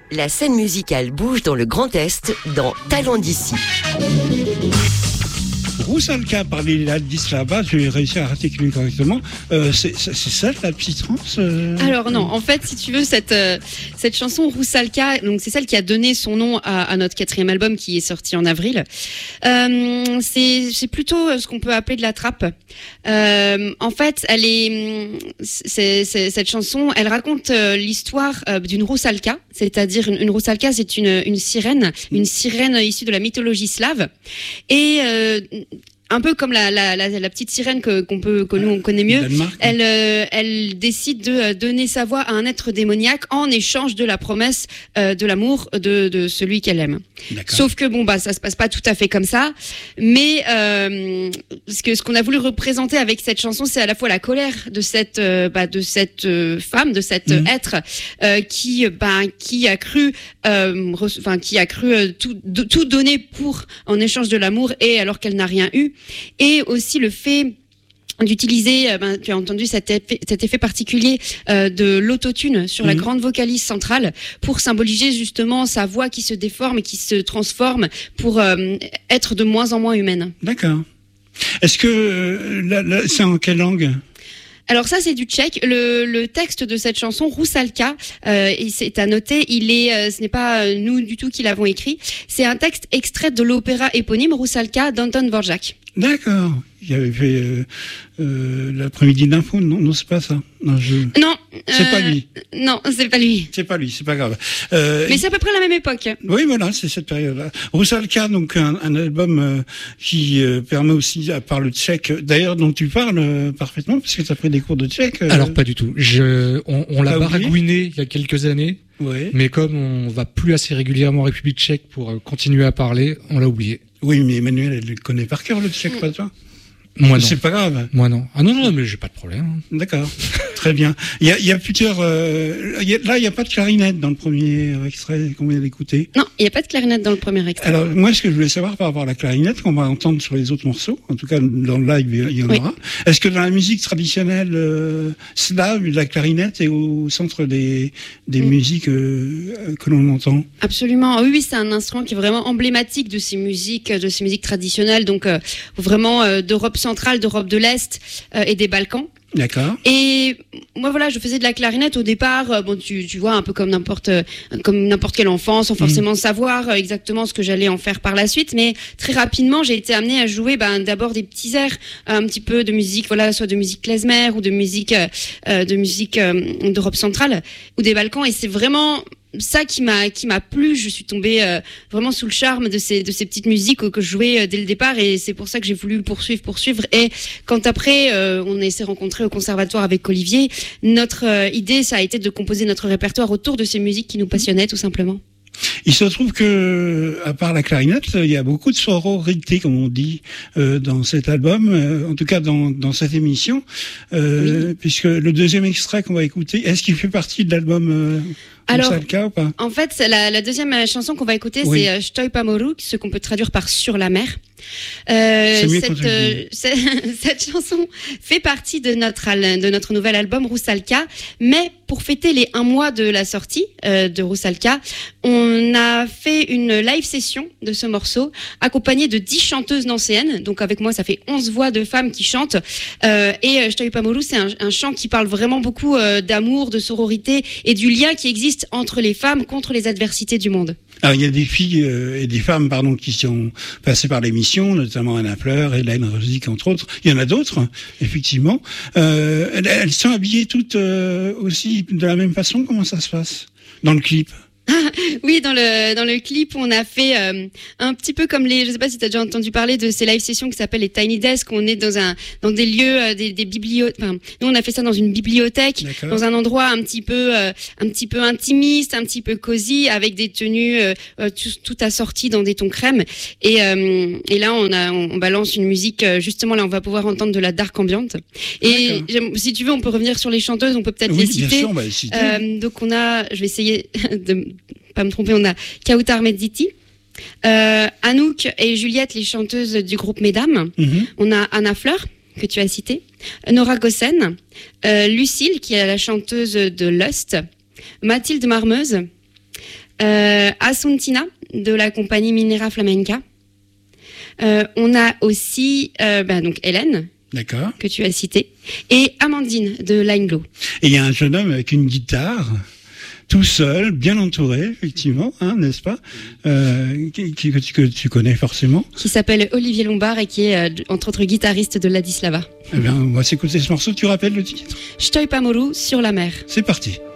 La scène musicale bouge dans le Grand Est dans Talent d'ici. Roussalka parlait là-bas, je vais réussir à articuler correctement. C'est ça la psytrance Alors non, en fait, si tu veux, cette chanson Roussalka, donc c'est celle qui a donné son nom à notre 4e album qui est sorti en avril. C'est plutôt ce qu'on peut appeler de la trappe. En fait, cette chanson, elle raconte l'histoire d'une Roussalka, c'est-à-dire une Roussalka, c'est une sirène issue de la mythologie slave, et un peu comme la petite sirène que nous on connaît mieux, elle décide de donner sa voix à un être démoniaque en échange de la promesse de l'amour de celui qu'elle aime. D'accord. Sauf que ça se passe pas tout à fait comme ça, mais ce qu'on a voulu représenter avec cette chanson, c'est à la fois la colère de cette femme, de cet être qui a cru tout donner en échange de l'amour, et alors qu'elle n'a rien eu. Et aussi le fait d'utiliser, tu as entendu cet effet particulier de l'autotune sur la grande vocalise centrale pour symboliser justement sa voix qui se déforme et qui se transforme pour être de moins en moins humaine. D'accord. Est-ce que c'est en quelle langue ? Alors ça, c'est du tchèque. Le texte de cette chanson, Roussalka, c'est à noter, ce n'est pas nous du tout qui l'avons écrit. C'est un texte extrait de l'opéra éponyme Roussalka d'Anton Dvorak. D'accord. Il avait fait l'après-midi d'info. Non, c'est pas ça. Non. C'est pas lui. Non, c'est pas lui. C'est pas lui, c'est pas grave. Mais c'est à peu près la même époque. Oui, voilà, c'est cette période-là. Roussalka, donc un album qui permet aussi, par le tchèque, d'ailleurs, dont tu parles parfaitement, parce que tu as pris des cours de tchèque. Alors, pas du tout. On l'a baragouiné il y a quelques années, mais comme on va plus assez régulièrement en République tchèque pour continuer à parler, on l'a oublié. Oui, mais Emmanuel, elle connaît par cœur le tchèque, pas toi ? Moi non. C'est pas grave. Moi non. Ah non, mais j'ai pas de problème. D'accord. Très bien. Il y a plusieurs. Là, il y a pas de clarinette dans le premier extrait qu'on vient d'écouter. Non, il y a pas de clarinette dans le premier extrait. Alors moi, ce que je voulais savoir par rapport à la clarinette qu'on va entendre sur les autres morceaux, en tout cas dans le live, il y en aura. Est-ce que dans la musique traditionnelle slave, la clarinette est au centre des musiques que l'on entend ? Absolument. Oui, c'est un instrument qui est vraiment emblématique de ces musiques traditionnelles, donc vraiment d'Europe centrale, d'Europe de l'Est et des Balkans. D'accord. Et moi, voilà, je faisais de la clarinette au départ. Tu vois, un peu comme n'importe quel enfant, sans forcément savoir exactement ce que j'allais en faire par la suite. Mais très rapidement, j'ai été amenée à jouer, d'abord des petits airs, un petit peu de musique, voilà, soit de musique klezmer ou de musique d'Europe centrale ou des Balkans. Et c'est vraiment ça qui m'a plu. Je suis tombée vraiment sous le charme de ces petites musiques que je jouais dès le départ, et c'est pour ça que j'ai voulu poursuivre. Et quand après on s'est rencontrés au conservatoire avec Olivier, notre idée, ça a été de composer notre répertoire autour de ces musiques qui nous passionnaient tout simplement. Il se trouve que, à part la clarinette, il y a beaucoup de sororité, comme on dit, dans cet album, en tout cas dans cette émission, puisque le deuxième extrait qu'on va écouter, est-ce qu'il fait partie de l'album Alors, ou pas ? En fait, la deuxième chanson qu'on va écouter, c'est Stoj po moru, ce qu'on peut traduire par Sur la mer. Cette chanson fait partie de notre nouvel album Roussalka, mais pour fêter les 1 mois de la sortie de Roussalka, on a fait une live session de ce morceau accompagnée de 10 chanteuses nancéennes. Donc avec moi, ça fait 11 voix de femmes qui chantent. Et Stoj po moru, c'est un chant qui parle vraiment beaucoup d'amour, de sororité et du lien qui existe entre les femmes contre les adversités du monde. Alors, il y a des filles et des femmes, qui sont passées par l'émission, notamment Anna Fleur, Hélène Rosic, entre autres. Il y en a d'autres, effectivement. Elles sont habillées toutes aussi de la même façon. Comment ça se passe dans le clip ? Oui, dans le clip, on a fait un petit peu comme je sais pas si tu as déjà entendu parler de ces live sessions qui s'appellent les Tiny Desk. On est dans des lieux, des bibliothèques. Enfin, nous, on a fait ça dans une bibliothèque, dans un endroit un petit peu intimiste, un petit peu cosy, avec des tenues tout assorties dans des tons crème. Et là, on balance une musique. Justement, là, on va pouvoir entendre de la dark ambiante. Et si tu veux, on peut revenir sur les chanteuses. On peut peut-être les citer. Bien sûr, on va les citer. Donc, je vais essayer de pas me tromper, on a Kautar Mezziti, Anouk et Juliette, les chanteuses du groupe Mesdames. On a Anna Fleur, que tu as citée, Nora Gossen, Lucille, qui est la chanteuse de Lust, Mathilde Marmeuse, Asuntina de la compagnie Minera Flamenca. On a aussi donc Hélène. D'accord. Que tu as cité. Et Amandine de Line Glow. Et il y a un jeune homme avec une guitare, tout seul, bien entouré, effectivement, n'est-ce pas, que tu connais forcément. Qui s'appelle Olivier Lombard et qui est, entre autres, guitariste de Ladislava. Eh bien, on va s'écouter ce morceau. Tu rappelles le titre ? Stoi Pamoru sur la mer. C'est parti.